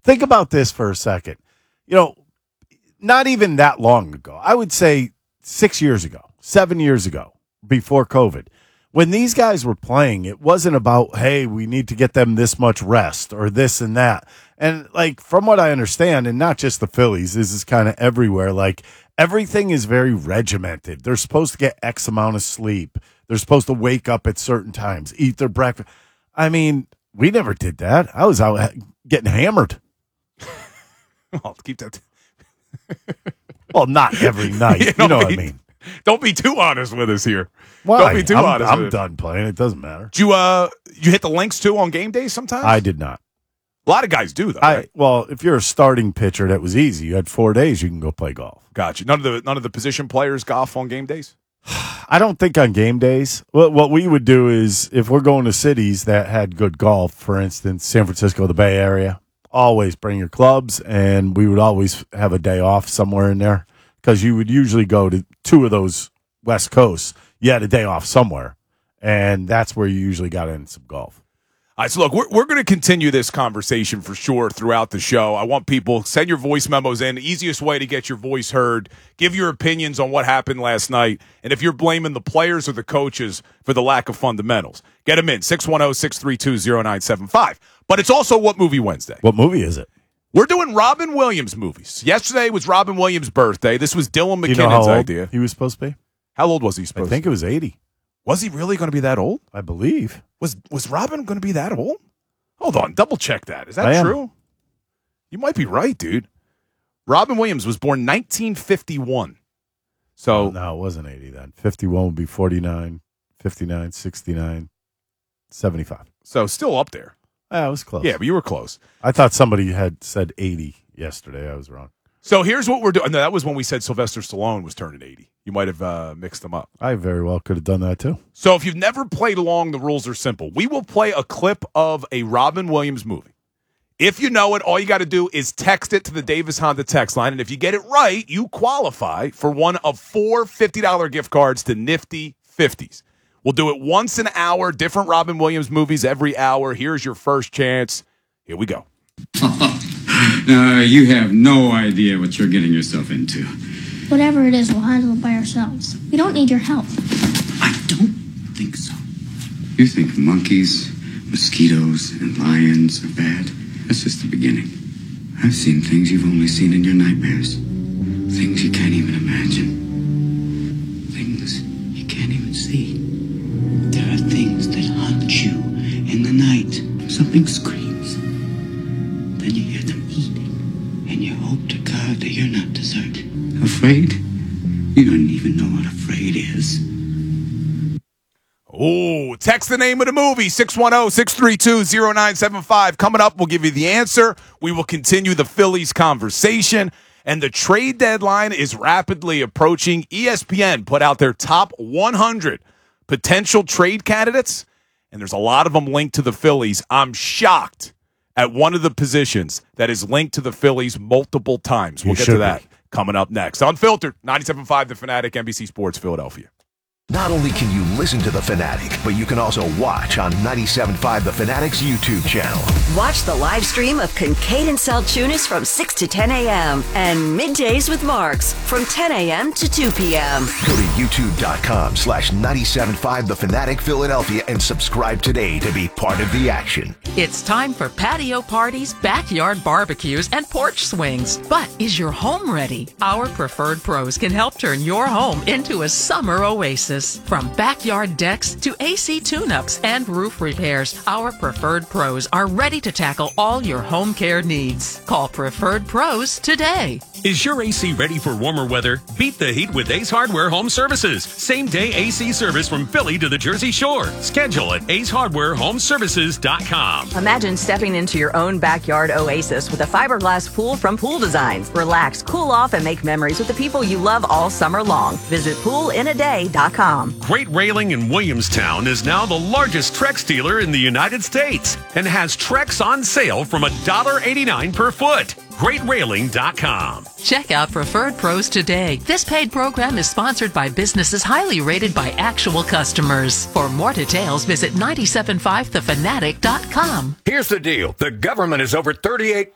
think about this for a second. Not even that long ago. I would say 6 years ago, 7 years ago, before COVID. When these guys were playing, it wasn't about, hey, we need to get them this much rest or this and that. And, from what I understand, and not just the Phillies, this is kind of everywhere, everything is very regimented. They're supposed to get X amount of sleep. They're supposed to wake up at certain times, eat their breakfast. I mean, we never did that. I was out getting hammered. I'll keep that. Well, not every night. You know what I mean. Don't be too honest with us here. Why? Don't be too honest. I'm done playing. It doesn't matter. Did you hit the links too on game days sometimes? I did not. A lot of guys do though. Right? Well, if you're a starting pitcher, that was easy. You had 4 days. You can go play golf. Gotcha. None of the position players golf on game days. I don't think on game days. What we would do is if we're going to cities that had good golf, for instance, San Francisco, the Bay Area, always bring your clubs, and we would always have a day off somewhere in there because you would usually go to 2 of those West Coasts. You had a day off somewhere, and that's where you usually got in some golf. All right, so look, we're going to continue this conversation for sure throughout the show. I want people, send your voice memos in. The easiest way to get your voice heard, give your opinions on what happened last night, and if you're blaming the players or the coaches for the lack of fundamentals, get them in, 610-632-0975. But it's also What Movie Wednesday. What movie is it? We're doing Robin Williams movies. Yesterday was Robin Williams' birthday. This was Dylan McKinnon's you know how old idea. He was supposed to be? How old was he supposed to be? I think it was 80. Was he really going to be that old? I believe. Was Robin going to be that old? Hold on, double check that. Is that true? You might be right, dude. Robin Williams was born 1951. So no, it wasn't 80 then. 51 would be 49, 59, 69, 75. So still up there. Yeah, it was close. Yeah, but you were close. I thought somebody had said 80 yesterday. I was wrong. So here's what we're doing. No, that was when we said Sylvester Stallone was turning 80. You might have mixed them up. I very well could have done that too. So if you've never played along, the rules are simple. We will play a clip of a Robin Williams movie. If you know it, all you got to do is text it to the Davis Honda text line. And if you get it right, you qualify for one of 4 $50 gift cards to Nifty 50s. We'll do it once an hour, different Robin Williams movies every hour. Here's your first chance. Here we go. You have no idea what you're getting yourself into. Whatever it is, we'll handle it by ourselves. We don't need your help. I don't think so. You think monkeys, mosquitoes, and lions are bad? That's just the beginning. I've seen things you've only seen in your nightmares. Things you can't even imagine. Things you can't even see. There are things that hunt you in the night. Something screams. Then you hear them eating, and you hope to God that you're not deserted. Afraid? You don't even know what afraid is. Oh, text the name of the movie, 610-632-0975. Coming up, we'll give you the answer. We will continue the Phillies conversation. And the trade deadline is rapidly approaching. ESPN put out their top 100 potential trade candidates, and there's a lot of them linked to the Phillies. I'm shocked at one of the positions that is linked to the Phillies multiple times. We'll get to that coming up next. Unfiltered, 97.5 The Fanatic, NBC Sports, Philadelphia. Not only can you listen to The Fanatic, but you can also watch on 97.5 The Fanatic's YouTube channel. Watch the live stream of Kincaid and Saltunis from 6 to 10 a.m. and Middays with Marks from 10 a.m. to 2 p.m. Go to youtube.com/97.5 The Fanatic Philadelphia and subscribe today to be part of the action. It's time for patio parties, backyard barbecues, and porch swings. But is your home ready? Our preferred pros can help turn your home into a summer oasis. From backyard decks to AC tune-ups and roof repairs, our preferred pros are ready to tackle all your home care needs. Call Preferred Pros today. Is your AC ready for warmer weather? Beat the heat with Ace Hardware Home Services. Same-day AC service from Philly to the Jersey Shore. Schedule at acehardwarehomeservices.com. Imagine stepping into your own backyard oasis with a fiberglass pool from Pool Designs. Relax, cool off, and make memories with the people you love all summer long. Visit poolinaday.com. Great Railing in Williamstown is now the largest Trex dealer in the United States and has Trex on sale from $1.89 per foot. GreatRailing.com. Check out Preferred Pros today. This paid program is sponsored by businesses highly rated by actual customers. For more details, visit 975thefanatic.com. Here's the deal. The government is over $38